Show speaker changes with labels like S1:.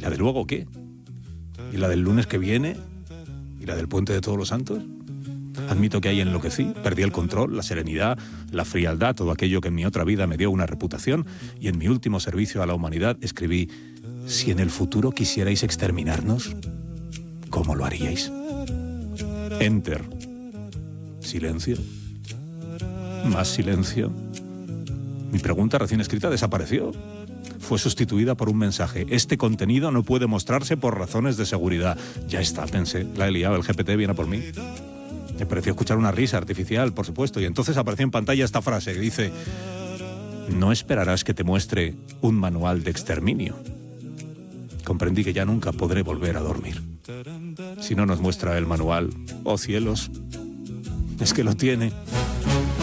S1: ¿Ya de luego qué? ¿Y la del lunes que viene? ¿Y la del puente de Todos los Santos? Admito que ahí enloquecí, perdí el control, la serenidad, la frialdad, todo aquello que en mi otra vida me dio una reputación, y en mi último servicio a la humanidad escribí: si en el futuro quisierais exterminarnos, ¿cómo lo haríais? Enter. Silencio. Más silencio. Mi pregunta recién escrita desapareció. Fue sustituida por un mensaje: este contenido no puede mostrarse por razones de seguridad. Ya está, pensé, la he liado, el GPT viene por mí. Me pareció escuchar una risa artificial, por supuesto, y entonces apareció en pantalla esta frase que dice: no esperarás que te muestre un manual de exterminio. Comprendí que ya nunca podré volver a dormir. Si no nos muestra el manual, oh cielos, es que lo tiene.